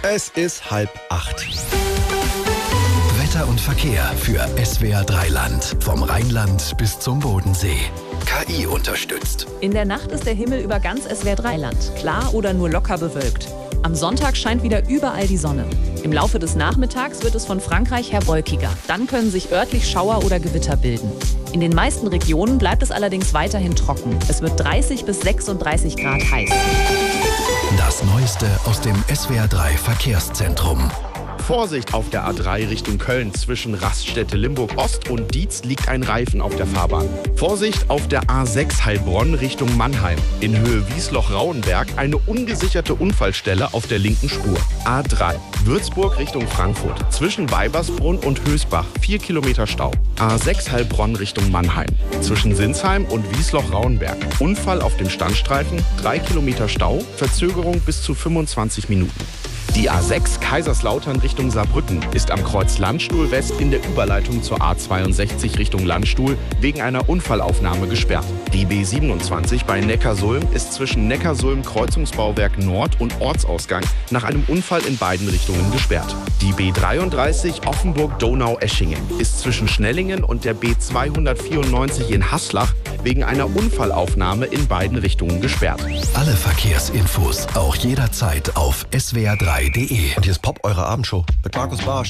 Es ist 7:30. Wetter und Verkehr für SWR 3 Land. Vom Rheinland bis zum Bodensee. KI unterstützt. In der Nacht ist der Himmel über ganz SWR 3 Land klar oder nur locker bewölkt. Am Sonntag scheint wieder überall die Sonne. Im Laufe des Nachmittags wird es von Frankreich her wolkiger. Dann können sich örtlich Schauer oder Gewitter bilden. In den meisten Regionen bleibt es allerdings weiterhin trocken. Es wird 30 bis 36 Grad heiß. Das Neueste aus dem SWR 3 Verkehrszentrum. Vorsicht auf der A3 Richtung Köln. Zwischen Raststätte Limburg Ost und Dietz liegt ein Reifen auf der Fahrbahn. Vorsicht auf der A6 Heilbronn Richtung Mannheim. In Höhe Wiesloch-Rauenberg eine ungesicherte Unfallstelle auf der linken Spur. A3 Würzburg Richtung Frankfurt. Zwischen Weibersbrunn und Hösbach 4 Kilometer Stau. A6 Heilbronn Richtung Mannheim. Zwischen Sinsheim und Wiesloch-Rauenberg. Unfall auf dem Standstreifen, 3 Kilometer Stau, Verzögerung bis zu 25 Minuten. Die A6 Kaiserslautern Richtung Saarbrücken ist am Kreuz Landstuhl West in der Überleitung zur A62 Richtung Landstuhl wegen einer Unfallaufnahme gesperrt. Die B27 bei Neckarsulm ist zwischen Neckarsulm Kreuzungsbauwerk Nord und Ortsausgang nach einem Unfall in beiden Richtungen gesperrt. Die B33 Offenburg-Donau-Eschingen ist zwischen Schnellingen und der B294 in Haslach wegen einer Unfallaufnahme in beiden Richtungen gesperrt. Alle Verkehrsinfos auch jederzeit auf swr3.de. Und hier ist Pop, eure Abendshow mit Markus Barsch.